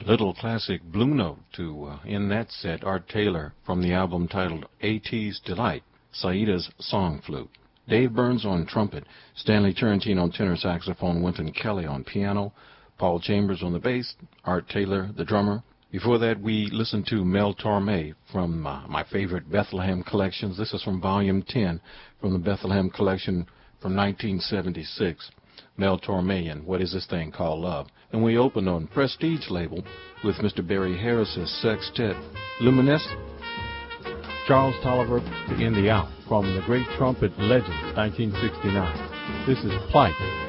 Little classic Blue Note to end that set. Art Taylor from the album titled A.T.'s Delight, Saida's Song Flute. Dave Burns on trumpet, Stanley Turrentine on tenor saxophone, Wynton Kelly on piano, Paul Chambers on the bass, Art Taylor the drummer. Before that, we listened to Mel Torme from my favorite Bethlehem collections. This is from Volume 10 from the Bethlehem collection from 1976. Mel Torme and What Is This Thing Called Love? And we opened on Prestige label with Mr. Barry Harris's sextet, Luminescent. Charles Tolliver to end the out from the great trumpet legend, 1969. This is Plight.